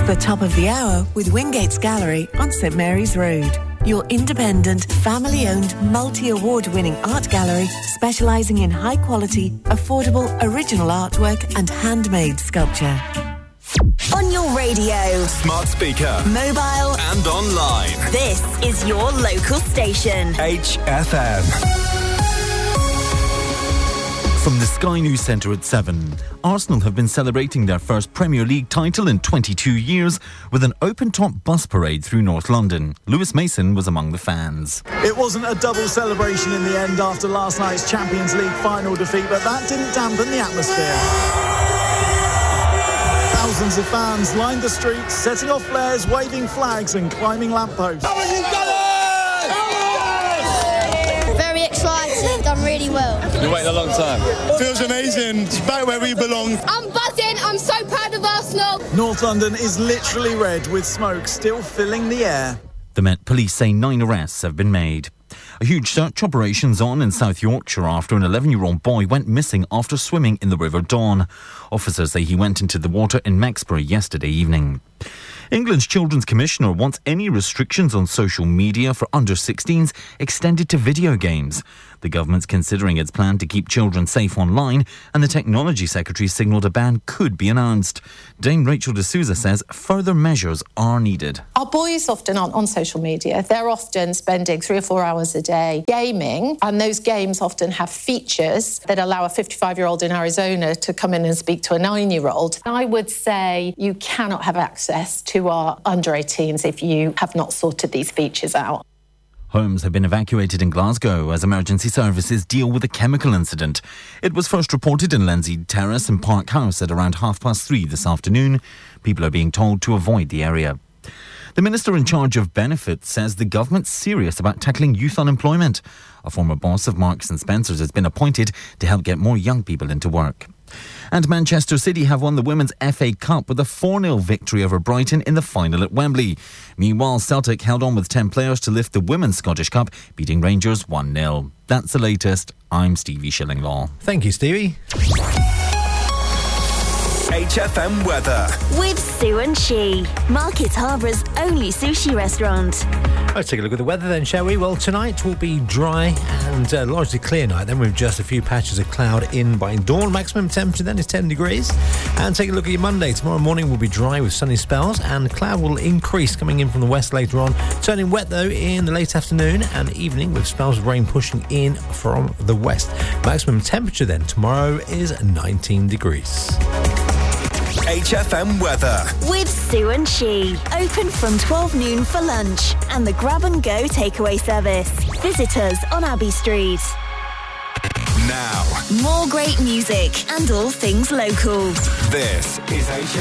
The top of the hour with Wingates Gallery on St Mary's Road. Your independent, family-owned, multi-award-winning art gallery specialising in high-quality, affordable, original artwork and handmade sculpture. On your radio, smart speaker, mobile and online. This is your local station. HFM. From the Sky News Centre at 7, Arsenal have been celebrating their first Premier League title in 22 years with an open-top bus parade through North London. Lewis Mason was among the fans. It wasn't a double celebration in the end after last night's Champions League final defeat, but that didn't dampen the atmosphere. Thousands of fans lined the streets, setting off flares, waving flags and climbing lampposts. Very excited, done really well. Been waiting a long time. Feels amazing. It's back where we belong. I'm buzzing, I'm so proud of Arsenal. North London is literally red with smoke still filling the air. The Met Police say 9 arrests have been made. A huge search operation's on in South Yorkshire after an 11-year-old boy went missing after swimming in the River Don. Officers say he went into the water in Mexbury yesterday evening. England's Children's Commissioner wants any restrictions on social media for under-16s extended to video games. The government's considering its plan to keep children safe online, and the Technology Secretary signalled a ban could be announced. Dame Rachel D'Souza says further measures are needed. Our boys often aren't on social media. They're often spending 3 or 4 hours a day gaming, and those games often have features that allow a 55-year-old in Arizona to come in and speak to a 9-year-old. I would say you cannot have access to our under-18s if you have not sorted these features out. Homes have been evacuated in Glasgow as emergency services deal with a chemical incident. It was first reported in Lindsay Terrace and Park House at around 3:30 this afternoon. People are being told to avoid the area. The Minister in charge of benefits says the government's serious about tackling youth unemployment. A former boss of Marks and Spencer's has been appointed to help get more young people into work. And Manchester City have won the Women's FA Cup with a 4-0 victory over Brighton in the final at Wembley. Meanwhile, Celtic held on with 10 players to lift the Women's Scottish Cup, beating Rangers 1-0. That's the latest. I'm Stevie Shillinglaw. Thank you, Stevie. HFM weather. With Sue and She, Market Harbour's only sushi restaurant. Let's take a look at the weather then, shall we? Well, tonight will be dry and largely clear night, then with just a few patches of cloud in by dawn. Maximum temperature then is 10 degrees. And take a look at your Monday. Tomorrow morning will be dry with sunny spells, and cloud will increase coming in from the west later on. Turning wet, though, in the late afternoon and evening, with spells of rain pushing in from the west. Maximum temperature then tomorrow is 19 degrees. HFM weather. With Sue and She. Open from 12 noon for lunch and the grab and go takeaway service. Visit us on Abbey Street. Now, more great music and all things local. This is HFM.